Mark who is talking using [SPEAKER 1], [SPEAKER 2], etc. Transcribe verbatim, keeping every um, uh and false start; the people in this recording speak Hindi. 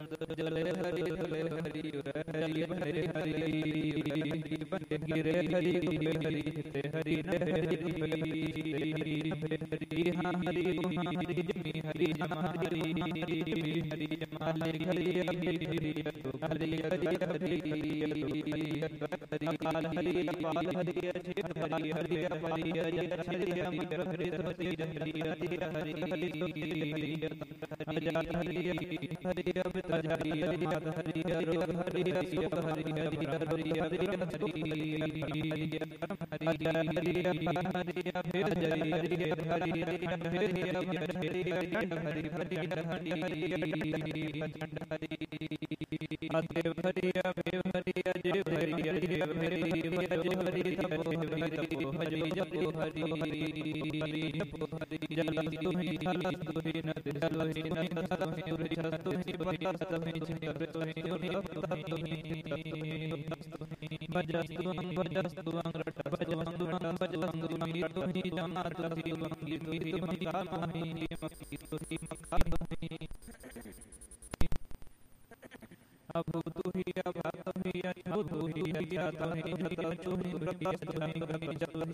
[SPEAKER 1] जले हरि जले हरि हरि हरि हरि बंदे गिरे हरि हरि ते हरि हरि हरि हरि हाँ हरि हरि जमी हरि जमा हरि हरि हरि जमा हरि हरि हरि हरि हरि हरि काल हरि पाल हरि हरि हरि हरि हरि हरि हरि हरि हरि हरि हरि अमित हरि हरि मात हरि हरि हरि हरि हरि हरि हरि हरि अभूतु ही अभातु ही अभूतु ही अज्ञातु ही हतस्तु ही प्रकाशतु ही जलहि